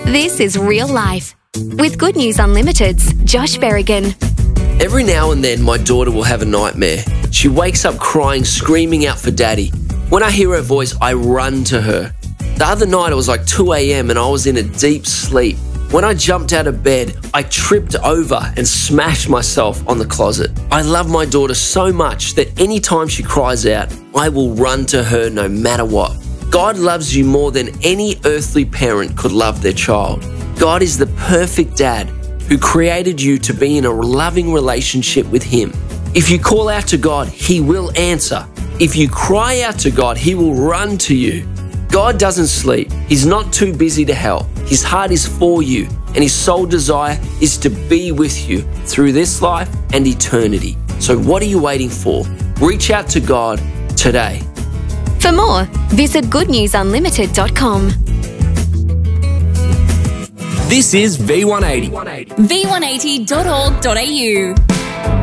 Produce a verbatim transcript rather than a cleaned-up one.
This is Real Life with Good News Unlimited's Josh Berrigan. Every now and then, my daughter will have a nightmare. She wakes up crying, screaming out for daddy. When I hear her voice, I run to her. The other night, it was like two a.m. and I was in a deep sleep. When I jumped out of bed, I tripped over and smashed myself on the closet. I love my daughter so much that anytime she cries out, I will run to her no matter what. God loves you more than any earthly parent could love their child. God is the perfect dad who created you to be in a loving relationship with Him. If you call out to God, He will answer. If you cry out to God, He will run to you. God doesn't sleep. He's not too busy to help. His heart is for you, and His sole desire is to be with you through this life and eternity. So what are you waiting for? Reach out to God today. For more, visit good news unlimited dot com. This is V one eighty. v one eighty dot org dot a u